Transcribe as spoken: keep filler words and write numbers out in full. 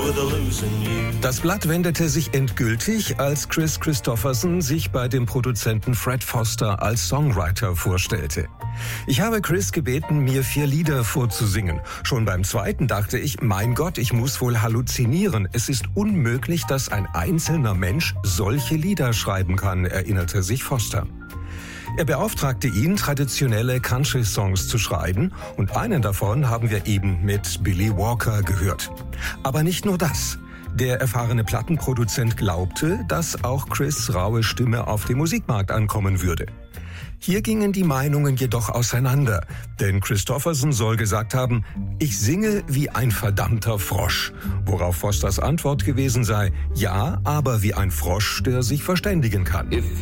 with a losing you. Das Blatt wendete sich endgültig, als Kris Kristofferson sich bei dem Produzenten Fred Foster als Songwriter vorstellte. Ich habe Kris gebeten, mir vier Lieder vorzusingen. Schon beim zweiten dachte ich, mein Gott, ich muss wohl halluzinieren. Es ist unmöglich, dass ein einzelner Mensch solche Lieder schreiben kann, erinnerte sich Foster. Er beauftragte ihn, traditionelle Country-Songs zu schreiben, und einen davon haben wir eben mit Billy Walker gehört. Aber nicht nur das. Der erfahrene Plattenproduzent glaubte, dass auch Kris' raue Stimme auf dem Musikmarkt ankommen würde. Hier gingen die Meinungen jedoch auseinander, denn Kristofferson soll gesagt haben, ich singe wie ein verdammter Frosch, worauf Fosters Antwort gewesen sei, ja, aber wie ein Frosch, der sich verständigen kann. If